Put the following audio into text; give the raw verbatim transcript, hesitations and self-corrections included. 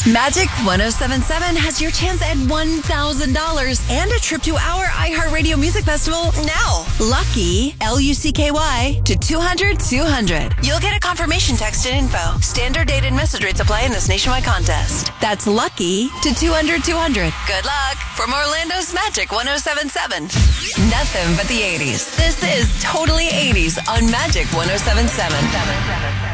Magic ten seventy-seven has your chance at one thousand dollars and a trip to our iHeartRadio Music Festival now. Lucky, L U C K Y, to two hundred two hundred. You'll get a confirmation text and info. Standard date and message rates apply in this nationwide contest. That's Lucky to two hundred two hundred. Good luck from Orlando's Magic ten seventy-seven. Nothing but the eighties. This is Totally eighties on Magic ten seventy-seven.